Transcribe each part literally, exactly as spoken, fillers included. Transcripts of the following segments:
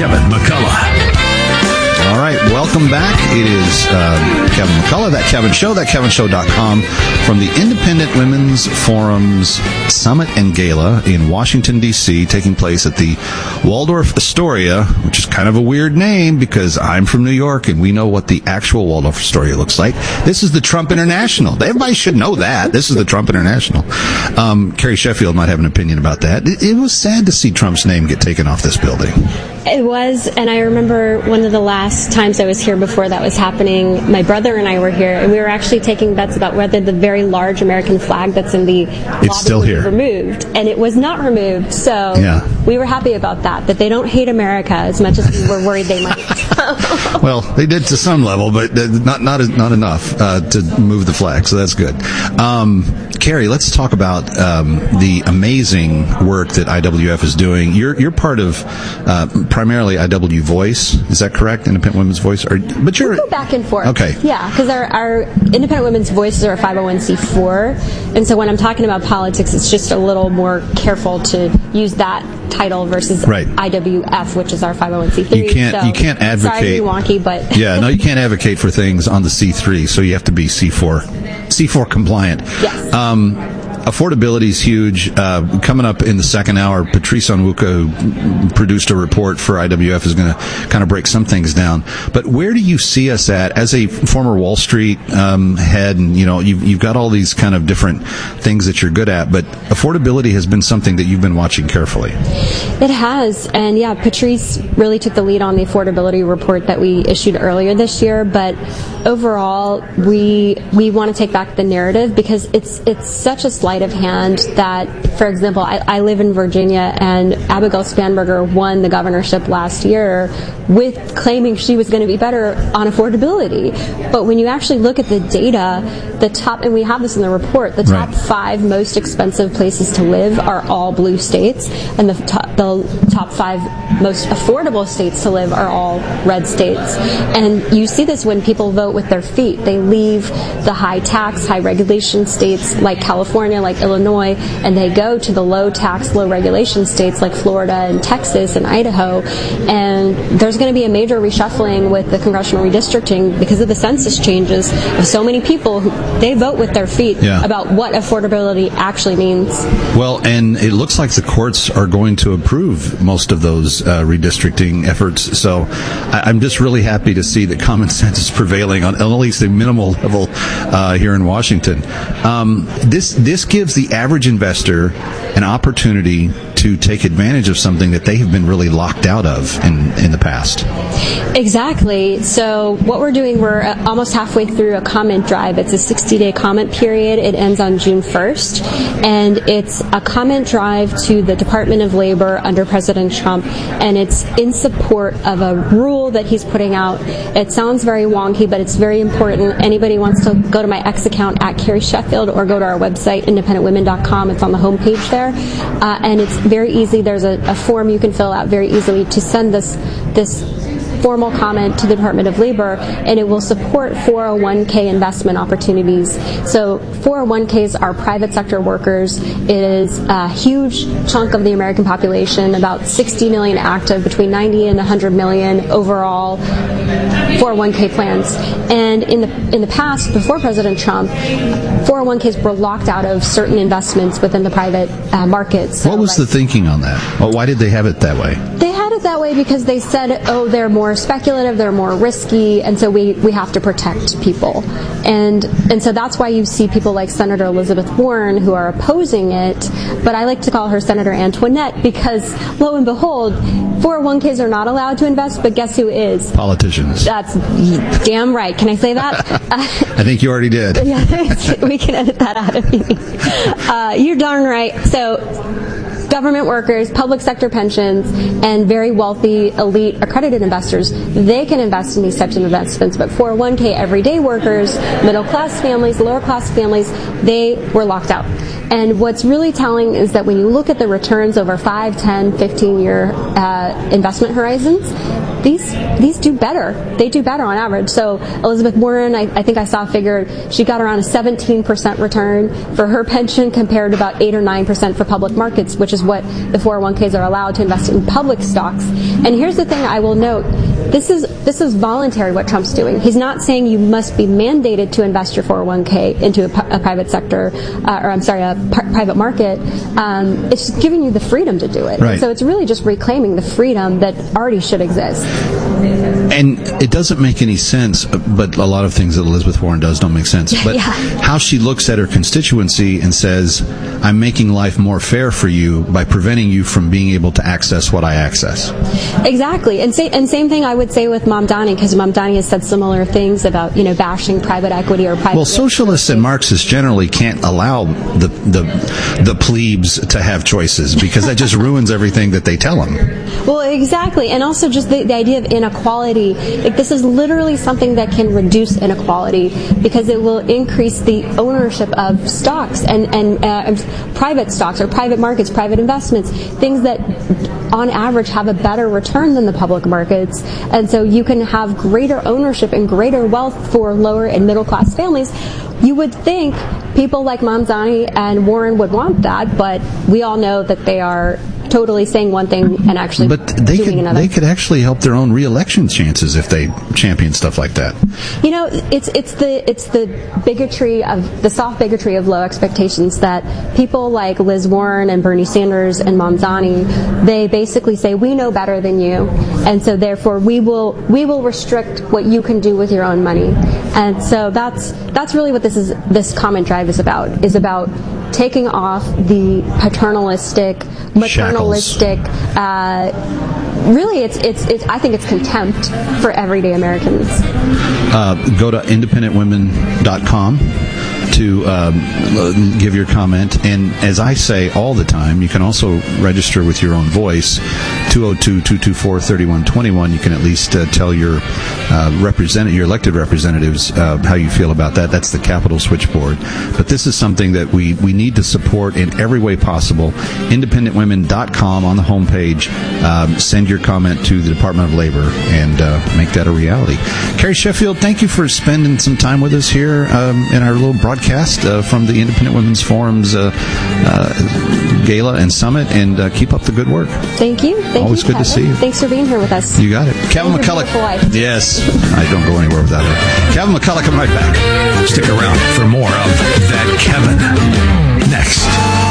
Kevin McCullough. All right, welcome back. It is uh, Kevin McCullough, That Kevin Show, that kevin show dot com, from the Independent Women's Forum's Summit and Gala in Washington, D C, taking place at the Waldorf Astoria, which is kind of a weird name because I'm from New York and we know what the actual Waldorf Astoria looks like. This is the Trump International. Everybody should know that. This is the Trump International. Um, Carrie Sheffield might have an opinion about that. It, it was sad to see Trump's name get taken off this building. It was, and I remember one of the last times I was here before that was happening, my brother and I were here, and we were actually taking bets about whether the very large American flag that's in the lobby it's still was here. removed, and it was not removed, so yeah. we were happy about that, that they don't hate America as much as we were worried they might. Well, they did to some level, but not not not enough uh, to move the flag, so that's good. Um, Carrie, let's talk about um, the amazing work that I W F is doing. You're you're part of uh, primarily I W Voice, is that correct? Independent Women's Voice, or but you're we go back and forth. Okay, yeah, because our, our Independent Women's Voices are a five oh one c four, and so when I'm talking about politics, it's just a little more careful to use that title versus right. I W F, which is our five oh one c three. You can't so, you can't advocate. Sorry to be wonky, but yeah, no, you can't advocate for things on the C three, so you have to be C four, C four compliant. Yes. Um, affordability is huge. Uh, coming up in the second hour, Patrice Onwuka, who produced a report for I W F, is going to kind of break some things down. But where do you see us at as a former Wall Street um, head? And you know, you've, you've got all these kind of different things that you're good at, but affordability has been something that you've been watching carefully. It has, and yeah, Patrice really took the lead on the affordability report that we issued earlier this year. But overall, we we want to take back the narrative because it's it's such a slight of hand that, for example, I, I live in Virginia, and Abigail Spanberger won the governorship last year with claiming she was going to be better on affordability. But when you actually look at the data, the top, and we have this in the report, the top right. five most expensive places to live are all blue states, and the top, the top five most affordable states to live are all red states. And you see this when people vote with their feet. They leave the high tax, high regulation states like California, like Illinois, and they go to the low tax, low regulation states like Florida and Texas and Idaho. And there's going to be a major reshuffling with the congressional redistricting because of the census changes of so many people who they vote with their feet yeah. about what affordability actually means. Well, and it looks like the courts are going to approve most of those uh, redistricting efforts. So I, I'm just really happy to see that common sense is prevailing on at least a minimal level uh, here in Washington. Um, this this gives the average investor an opportunity to take advantage of something that they have been really locked out of in, in the past. Exactly. So what we're doing, we're almost halfway through a comment drive. It's a sixty-day comment period. It ends on June first. And it's a comment drive to the Department of Labor under President Trump. And it's in support of a rule that he's putting out. It sounds very wonky, but it's very important. Anybody wants to go to my X account at Carrie Sheffield or go to our website, independent women dot com. It's on the homepage there. Uh, and it's very easy. There's a, a form you can fill out very easily to send this this formal comment to the Department of Labor, and it will support four oh one k investment opportunities. So four oh one k's are private sector workers. It is a huge chunk of the American population, about sixty million active, between ninety and one hundred million overall four oh one k plans. And in the in the past, before President Trump, four oh one k's were locked out of certain investments within the private uh, markets. So what was like, the thinking on that? Well, why did they have it that way? They had it that way because they said, oh, they're more speculative, they're more risky, and so we, we have to protect people. And and so that's why you see people like Senator Elizabeth Warren who are opposing it, but I like to call her Senator Antoinette because, lo and behold, four oh one k's are not allowed to invest, but guess who is? Politicians. That's damn right. Can I say that? I think you already did. Yeah, we can edit that out of me. Uh, you're darn right. So government workers, public sector pensions, and very wealthy, elite, accredited investors, they can invest in these types of investments. But four oh one k everyday workers, middle-class families, lower-class families, they were locked out. And what's really telling is that when you look at the returns over five, ten, fifteen-year uh, investment horizons, these these do better. They do better on average. So Elizabeth Warren, I, I think I saw a figure, she got around a seventeen percent return for her pension compared to about eight or nine percent for public markets, which is what the four oh one k's are allowed to invest in public stocks. And here's the thing I will note. This is this is voluntary what Trump's doing. He's not saying you must be mandated to invest your four oh one k into a, a private sector, uh, or I'm sorry, a p- private market. Um, it's just giving you the freedom to do it. Right. So it's really just reclaiming the freedom that already should exist. And it doesn't make any sense, but a lot of things that Elizabeth Warren does don't make sense. But yeah. how she looks at her constituency and says, I'm making life more fair for you by preventing you from being able to access what I access. Exactly. And, say, and same thing I would say with Mamdani, because Mamdani has said similar things about, you know, bashing private equity or private... Well, socialists and Marxists generally can't allow the, the, the plebes to have choices, because that just ruins everything that they tell them. Well, exactly. And also just the, the idea of inequality. Like, this is literally something that can reduce inequality, because it will increase the ownership of stocks and, and uh, private stocks or private markets, private investments, things that on average have a better return than the public markets. And so you can have greater ownership and greater wealth for lower and middle class families. You would think people like Mamdani and Warren would want that, but we all know that they are totally saying one thing and actually but they doing could, another. They could actually help their own re-election chances if they champion stuff like that. You know, it's it's the it's the bigotry of the soft bigotry of low expectations that people like Liz Warren and Bernie Sanders and Mamdani, they basically say we know better than you, and so therefore we will we will restrict what you can do with your own money. And so that's that's really what this is this comment drive is about is about taking off the paternalistic, maternalistic, uh, really it's, it's, it's, I think it's contempt for everyday Americans. Uh, go to independent women dot com to um, give your comment. And as I say all the time, you can also register with your own voice, two oh two, two two four, three one two one. You can at least uh, tell your uh, represent- your elected representatives uh, how you feel about that. That's the Capitol Switchboard. But this is something that we, we need to support in every way possible. independent women dot com on the homepage. Um, send your comment to the Department of Labor and uh, make that a reality. Carrie Sheffield, thank you for spending some time with us here um, in our little broadcast uh, from the Independent Women's Forum's uh, uh, Gala and Summit, and uh, keep up the good work. Thank you. Thank Always you, good Kevin. to see you. Thanks for being here with us. You got it. Kevin And your McCulloch. beautiful wife. Yes. I don't go anywhere without her. Kevin McCulloch, coming right back. Stick around for more of That Kevin next.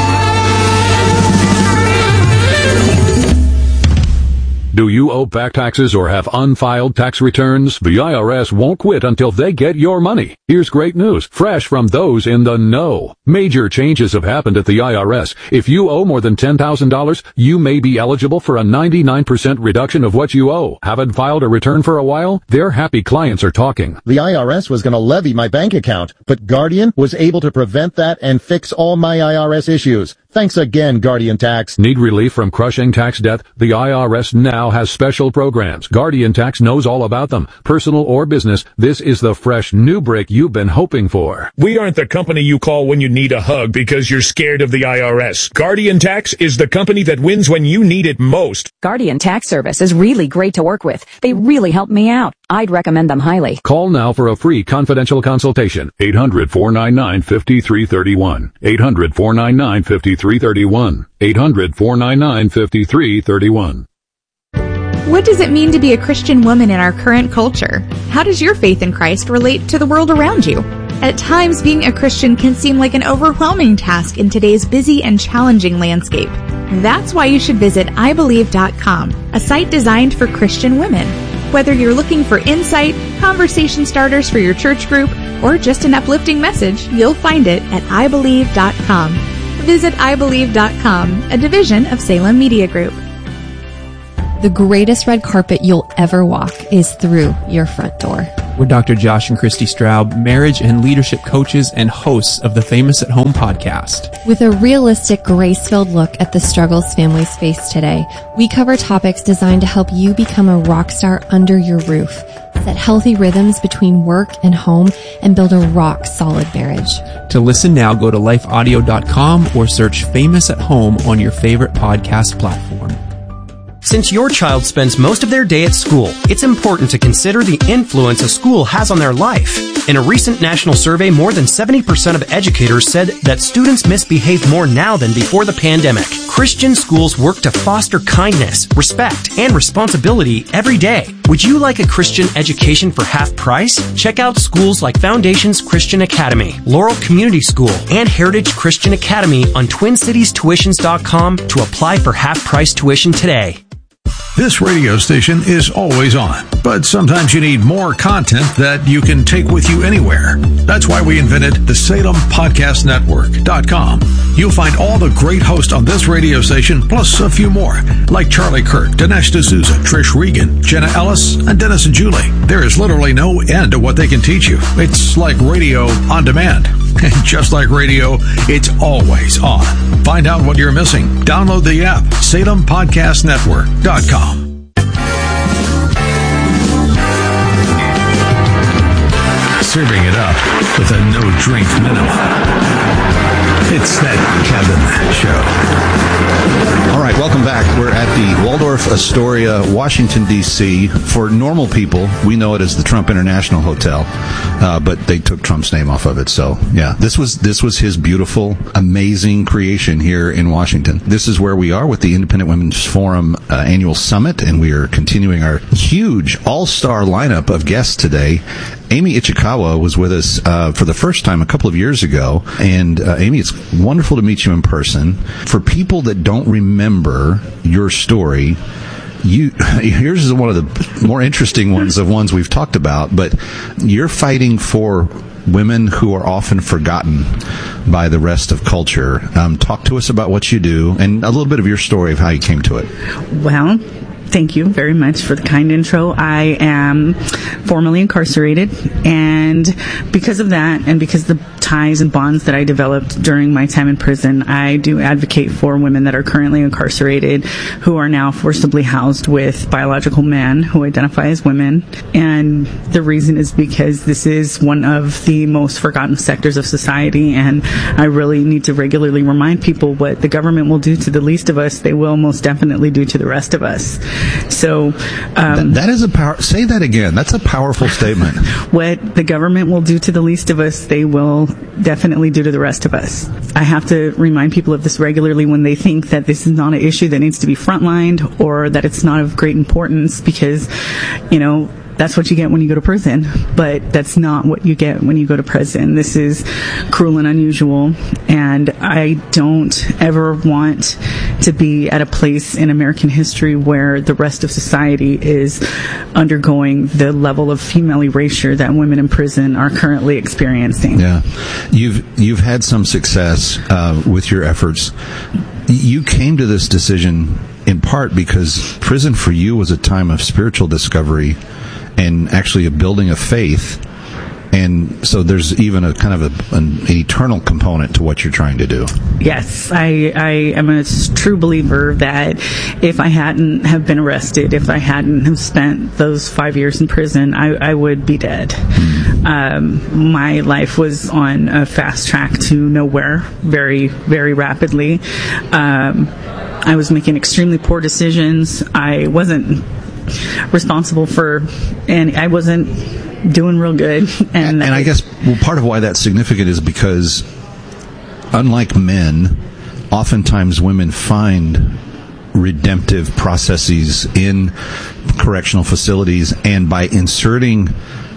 Do you owe back taxes or have unfiled tax returns? The I R S won't quit until they get your money. Here's great news, fresh from those in the know. Major changes have happened at the I R S. If you owe more than ten thousand dollars, you may be eligible for a ninety-nine percent reduction of what you owe. Haven't filed a return for a while? Their happy clients are talking. The I R S was going to levy my bank account, but Guardian was able to prevent that and fix all my I R S issues. Thanks again, Guardian Tax. Need relief from crushing tax debt? The I R S now has special programs. Guardian Tax knows all about them. Personal or business, this is the fresh new break you've been hoping for. We aren't the company you call when you need a hug because you're scared of the I R S. Guardian Tax is the company that wins when you need it most. Guardian Tax Service is really great to work with. They really help me out. I'd recommend them highly. Call now for a free confidential consultation. eight hundred, four nine nine, five three three one. eight hundred, four nine nine, five three three one. eight hundred, four nine nine, five three three one. What does it mean to be a Christian woman in our current culture? How does your faith in Christ relate to the world around you? At times, being a Christian can seem like an overwhelming task in today's busy and challenging landscape. That's why you should visit I believe dot com, a site designed for Christian women. Whether you're looking for insight, conversation starters for your church group, or just an uplifting message, you'll find it at I believe dot com. Visit I believe dot com, a division of Salem Media Group. The greatest red carpet you'll ever walk is through your front door. We're Doctor Josh and Christy Straub, marriage and leadership coaches and hosts of the Famous at Home podcast. With a realistic, grace-filled look at the struggles families face today, we cover topics designed to help you become a rock star under your roof, set healthy rhythms between work and home, and build a rock-solid marriage. To listen now, go to life audio dot com or search Famous at Home on your favorite podcast platform. Since your child spends most of their day at school, it's important to consider the influence a school has on their life. In a recent national survey, more than seventy percent of educators said that students misbehave more now than before the pandemic. Christian schools work to foster kindness, respect, and responsibility every day. Would you like a Christian education for half price? Check out schools like Foundations Christian Academy, Laurel Community School, and Heritage Christian Academy on twin cities tuitions dot com to apply for half-price tuition today. This radio station is always on, but sometimes you need more content that you can take with you anywhere. That's why we invented the Salem Podcast Network dot com. You'll find all the great hosts on this radio station, plus a few more, like Charlie Kirk, Dinesh D'Souza, Trish Regan, Jenna Ellis, and Dennis and Julie. There is literally no end to what they can teach you. It's like radio on demand. And just like radio, it's always on. Find out what you're missing. Download the app, Salem Podcast Network dot com. Serving it up with a no-drink minimum. It's that Kevin Show. All right, welcome back. We're at the Waldorf Astoria, Washington, D C For normal people, we know it as the Trump International Hotel, uh, but they took Trump's name off of it. So, yeah, this was this was his beautiful, amazing creation here in Washington. This is where we are with the Independent Women's Forum uh, annual summit, and we are continuing our huge all-star lineup of guests today. Amy Ichikawa was with us uh, for the first time a couple of years ago. And, uh, Amy, it's wonderful to meet you in person. For people that don't remember your story, you yours is one of the more interesting ones of ones we've talked about, but you're fighting for women who are often forgotten by the rest of culture. Um, talk to us about what you do and a little bit of your story of how you came to it. Well, thank you very much for the kind intro. I am formerly incarcerated, and because of that, and because the ties and bonds that I developed during my time in prison, I do advocate for women that are currently incarcerated who are now forcibly housed with biological men who identify as women. And the reason is because this is one of the most forgotten sectors of society, and I really need to regularly remind people what the government will do to the least of us, they will most definitely do to the rest of us. So um, that, that is a power. Say that again. That's a powerful statement. What the government will do to the least of us, they will definitely do to the rest of us. I have to remind people of this regularly when they think that this is not an issue that needs to be frontlined or that it's not of great importance, because, you know, that's what you get when you go to prison, but that's not what you get when you go to prison. This is cruel and unusual, and I don't ever want to be at a place in American history where the rest of society is undergoing the level of female erasure that women in prison are currently experiencing. Yeah, you've you've had some success uh, with your efforts. You came to this decision in part because prison for you was a time of spiritual discovery and actually a building of faith. And so there's even a kind of a, an, an eternal component to what you're trying to do. Yes, I, I am a true believer that if I hadn't have been arrested, if I hadn't have spent those five years in prison, I, I would be dead. Mm-hmm. Um, my life was on a fast track to nowhere very, very rapidly. Um, I was making extremely poor decisions. I wasn't responsible for, and I wasn't doing real good. And, and, and I guess well, part of why that's significant is because, unlike men, oftentimes women find redemptive processes in correctional facilities, and by inserting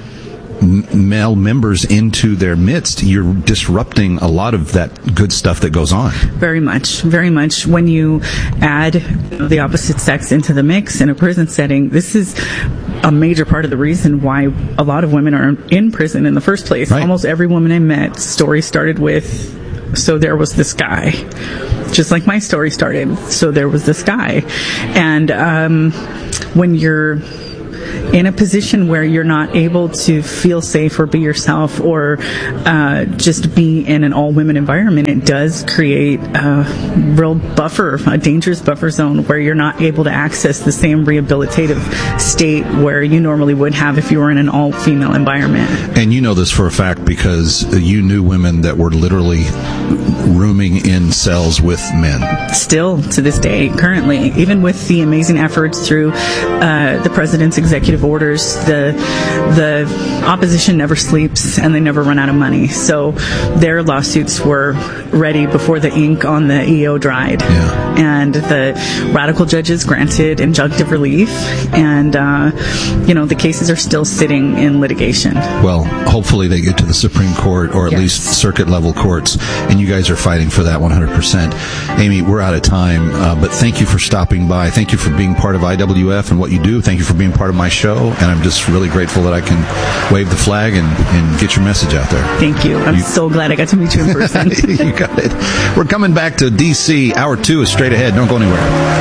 m- male members into their midst, you're disrupting a lot of that good stuff that goes on. Very much, very much. When you add the opposite sex into the mix in a prison setting, this is a major part of the reason why a lot of women are in prison in the first place. Right. Almost every woman I met, story started with, so there was this guy. Just like my story started, so there was this guy. And um, when you're in a position where you're not able to feel safe or be yourself or uh, just be in an all-women environment, it does create a real buffer, a dangerous buffer zone where you're not able to access the same rehabilitative state where you normally would have if you were in an all-female environment. And you know this for a fact because you knew women that were literally rooming in cells with men. Still to this day, currently, even with the amazing efforts through uh, the president's executive orders, the the opposition never sleeps and they never run out of money. So their lawsuits were ready before the ink on the E O dried. Yeah. And the radical judges granted injunctive relief, and uh, you know the cases are still sitting in litigation. Well, hopefully they get to the Supreme Court or at yes. least circuit level courts, and you guys are fighting for that one hundred percent. Amy, we're out of time, uh, but thank you for stopping by. Thank you for being part of I W F and what you do. Thank you for being part of my show, and I'm just really grateful that I can wave the flag and, and get your message out there. Thank you. I'm you, so glad I got to meet you in person. You got it. We're coming back to D C. Hour two is straight ahead. Don't go anywhere.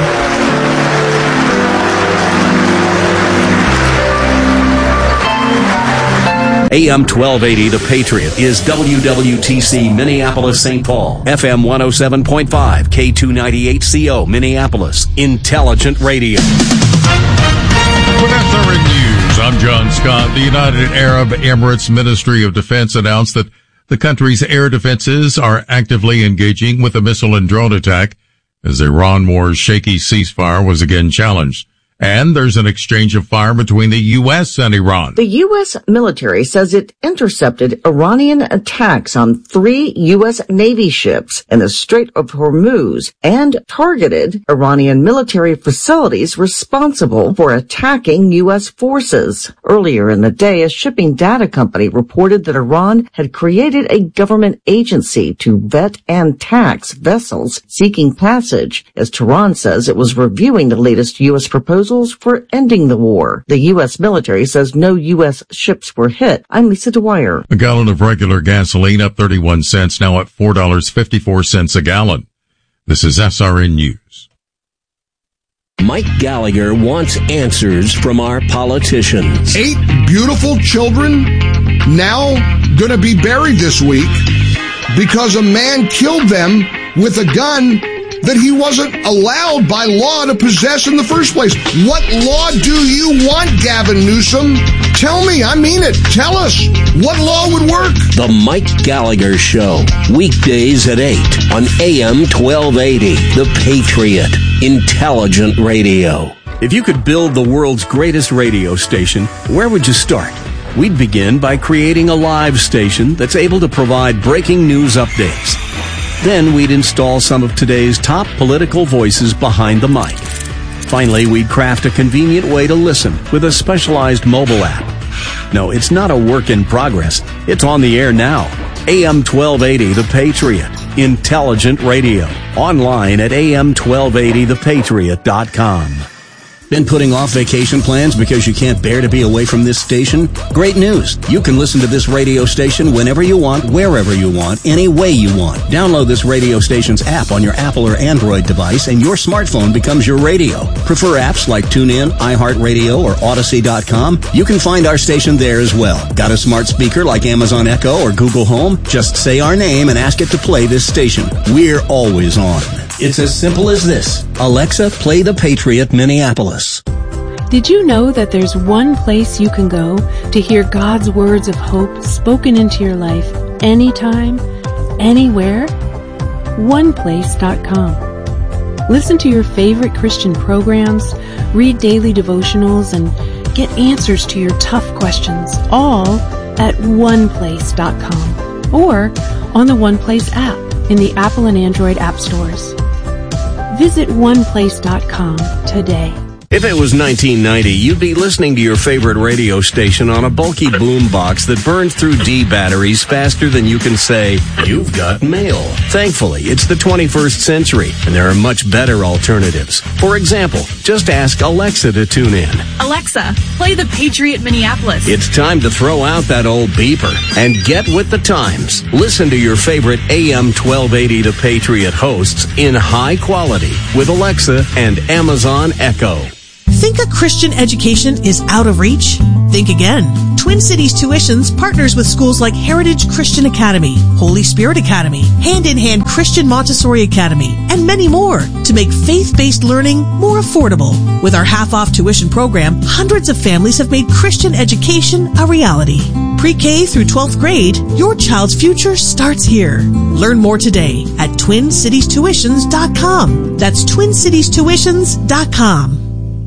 A M twelve eighty The Patriot is W W T C Minneapolis Saint Paul, F M one oh seven point five, K two ninety-eight C O Minneapolis, Intelligent Radio. With S R N News, I'm John Scott. The United Arab Emirates Ministry of Defense announced that the country's air defenses are actively engaging with a missile and drone attack as Iran war's shaky ceasefire was again challenged. And there's an exchange of fire between the U S and Iran. The U S military says it intercepted Iranian attacks on three U S Navy ships in the Strait of Hormuz and targeted Iranian military facilities responsible for attacking U S forces. Earlier in the day, a shipping data company reported that Iran had created a government agency to vet and tax vessels seeking passage, as Tehran says it was reviewing the latest U S proposal for ending the war. The U S military says no U S ships were hit. I'm Lisa Dwyer. A gallon of regular gasoline up thirty-one cents, now at four dollars and fifty-four cents a gallon. This is S R N News. Mike Gallagher wants answers from our politicians. Eight beautiful children now going to be buried this week because a man killed them with a gun that he wasn't allowed by law to possess in the first place. What law do you want, Gavin Newsom? Tell me, I mean it. Tell us, what law would work? The Mike Gallagher Show, weekdays at eight on A M twelve eighty, The Patriot, Intelligent Radio. If you could build the world's greatest radio station, where would you start? We'd begin by creating a live station that's able to provide breaking news updates. Then we'd install some of today's top political voices behind the mic. Finally, we'd craft a convenient way to listen with a specialized mobile app. No, it's not a work in progress. It's on the air now. A M twelve eighty The Patriot, Intelligent Radio. Online at A M twelve eighty the patriot dot com. Been putting off vacation plans because you can't bear to be away from this station? Great news! You can listen to this radio station whenever you want, wherever you want, any way you want. Download this radio station's app on your Apple or Android device and your smartphone becomes your radio. Prefer apps like TuneIn, iHeartRadio, or Odyssey dot com? You can find our station there as well. Got a smart speaker like Amazon Echo or Google Home? Just say our name and ask it to play this station. We're always on. It's as simple as this. Alexa, play The Patriot Minneapolis. Did you know that there's one place you can go to hear God's words of hope spoken into your life anytime, anywhere? one place dot com. Listen to your favorite Christian programs, read daily devotionals, and get answers to your tough questions, all at one place dot com or on the OnePlace app in the Apple and Android app stores. Visit one place dot com today. If it was nineteen ninety, you'd be listening to your favorite radio station on a bulky boombox that burns through D batteries faster than you can say, "You've got mail." Thankfully, it's the twenty-first century, and there are much better alternatives. For example, just ask Alexa to tune in. Alexa, play The Patriot Minneapolis. It's time to throw out that old beeper and get with the times. Listen to your favorite A M twelve eighty The Patriot hosts in high quality with Alexa and Amazon Echo. Think a Christian education is out of reach? Think again. Twin Cities Tuitions partners with schools like Heritage Christian Academy, Holy Spirit Academy, Hand in Hand Christian Montessori Academy, and many more to make faith-based learning more affordable. With our half-off tuition program, hundreds of families have made Christian education a reality. Pre-K through twelfth grade, your child's future starts here. Learn more today at twin cities tuitions dot com. That's twin cities tuitions dot com.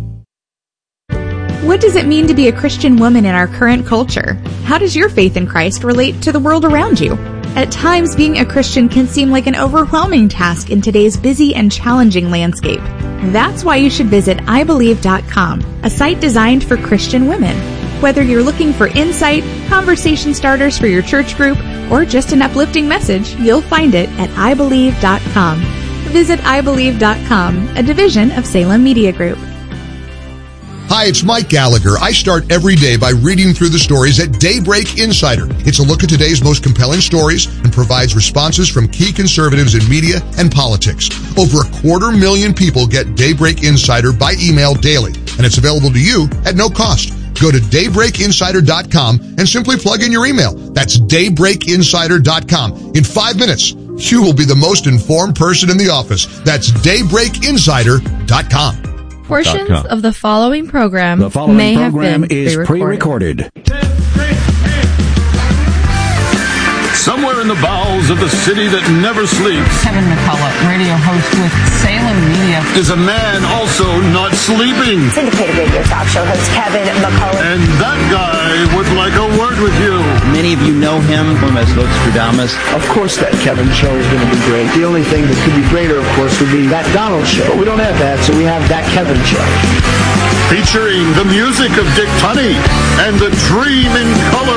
What does it mean to be a Christian woman in our current culture? How does your faith in Christ relate to the world around you? At times, being a Christian can seem like an overwhelming task in today's busy and challenging landscape. That's why you should visit i believe dot com, a site designed for Christian women. Whether you're looking for insight, conversation starters for your church group, or just an uplifting message, you'll find it at i believe dot com. Visit i believe dot com, a division of Salem Media Group. Hi, it's Mike Gallagher. I start every day by reading through the stories at Daybreak Insider. It's a look at today's most compelling stories and provides responses from key conservatives in media and politics. Over a quarter million people get Daybreak Insider by email daily, and it's available to you at no cost. Go to daybreak insider dot com and simply plug in your email. That's daybreak insider dot com. In five minutes, you will be the most informed person in the office. That's daybreak insider dot com. Portions of the following program The following may program have been is pre-recorded. Somewhere in the bowels of the city that never sleeps, Kevin McCullough, radio host with Salem Media, is a man also not sleeping. Syndicated radio talk show host Kevin McCullough. And that guy would like a word with you. Many of you know him as Nostradamus. Of course that Kevin show is going to be great. The only thing that could be greater, of course, would be that Donald show. But we don't have that, so we have that Kevin show. Featuring the music of Dick Tunney and the Dream in Color